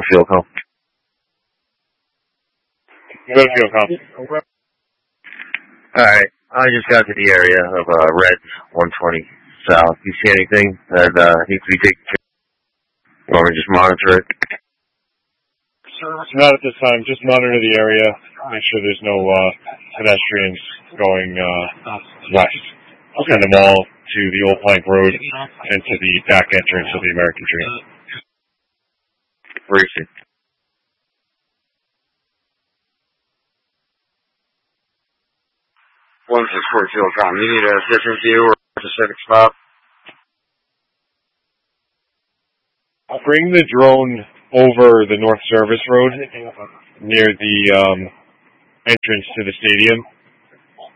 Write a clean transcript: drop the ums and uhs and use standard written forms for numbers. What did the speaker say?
fuel call. Go to fuel call. Alright, I just got to the area of Reds 120 South. You see anything that needs to be taken care of? You want me to just monitor it? Not at this time. Just monitor the area. Make sure there's no pedestrians going west. Send them all to the Old Plank Road and to the back entrance of the American Dream. Appreciate it. 164 fuel com. You need a different view or a specific spot? I'll bring the drone over the North Service Road near the entrance to the stadium.